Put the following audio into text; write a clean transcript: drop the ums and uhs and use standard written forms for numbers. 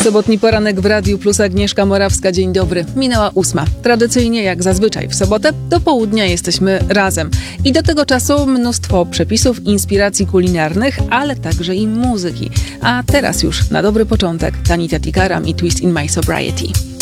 Sobotni poranek w Radiu Plus, Agnieszka Morawska. Dzień dobry. Minęła 8. Tradycyjnie, jak zazwyczaj w sobotę, do południa jesteśmy razem. I do tego czasu mnóstwo przepisów, inspiracji kulinarnych, ale także i muzyki. A teraz już na dobry początek Tanita Tikaram i Twist in My Sobriety.